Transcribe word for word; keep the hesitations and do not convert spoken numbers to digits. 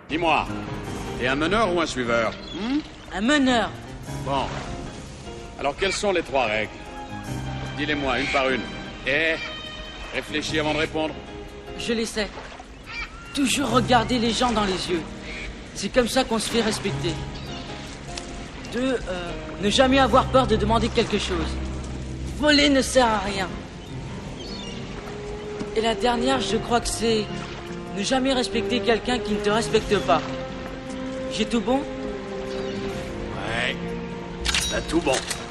Dis-moi, t'es un meneur ou un suiveur hmm? Un meneur. Bon. Alors, quelles sont les trois règles? Dis-les-moi, une par une. Et réfléchis avant de répondre. Je les sais. Toujours regarder les gens dans les yeux. C'est comme ça qu'on se fait respecter. Deux, euh, ne jamais avoir peur de demander quelque chose. Voler ne sert à rien. Et la dernière, je crois que c'est ne jamais respecter quelqu'un qui ne te respecte pas. J'ai tout bon? Ouais, t'as tout bon.